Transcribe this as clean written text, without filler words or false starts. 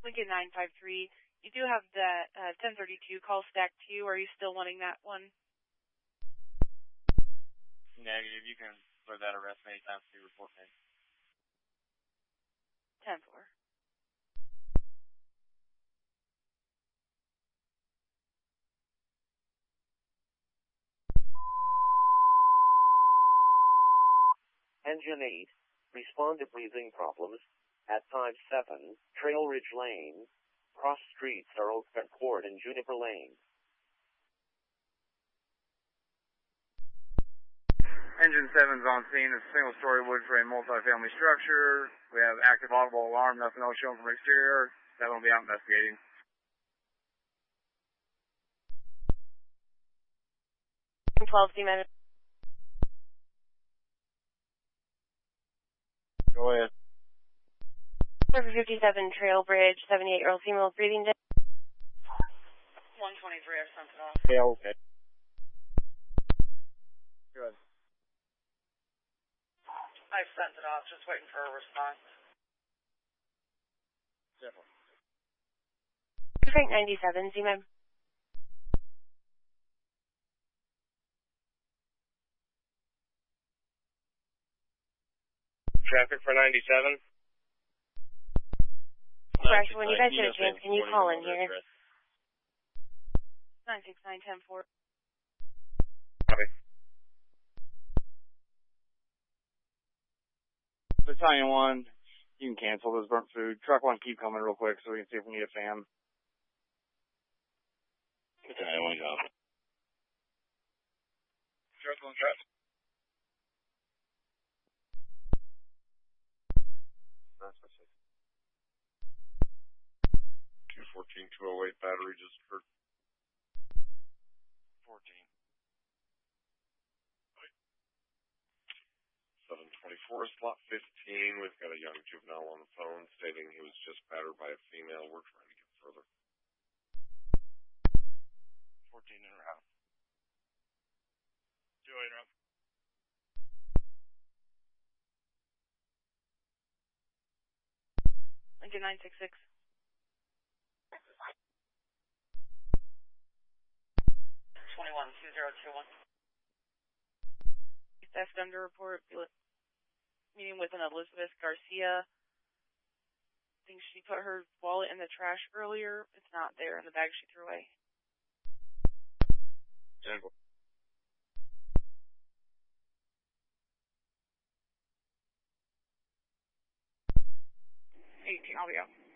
Lincoln 953. You do have the 1032 call stack 2. Are you still wanting that one? Negative. You can throw that arrest anytime to report me. 10-4. Engine 8, respond to breathing problems at 5-7, Trail Ridge Lane. Cross streets are Oak Court and Juniper Lane. Engine 7's on scene. It's a single-story wood frame multifamily structure. We have active audible alarm, nothing else shown from exterior. 7 will be out investigating. Engine 12, C-minute. Go ahead. River 57, Trail Bridge, 78-year-old female breathing. 123, I've sent it off. Yeah, okay. Good. I've sent it off, just waiting for a response. Simple. Frank 97, Z-Med. Traffic for 97. Correct. When you guys get a chance, can you call in here? 969-10-4. Copy. Battalion 1, you can cancel this burnt food. Truck 1, keep coming real quick so we can see if we need a fan. Battalion 1, job. Truck 1, truck. That's what I said. 214-208 battery just hurt. 14. 724 slot 15. We've got a young juvenile on the phone stating he was just battered by a female. We're trying to get further. 14 in route. 2 in route. Lincoln 966. 21-2021. Theft under report. Meeting with an Elizabeth Garcia. I think she put her wallet in the trash earlier. It's not there in the bag she threw away. 10-4. 18, I'll be out.